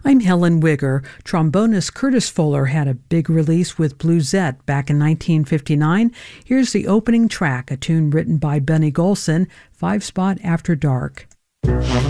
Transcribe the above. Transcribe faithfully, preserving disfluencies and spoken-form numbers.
I'm Helen Wigger. Trombonist Curtis Fuller had a big release with Bluesette back in nineteen fifty-nine. Here's the opening track, a tune written by Benny Golson, Five Spot After Dark.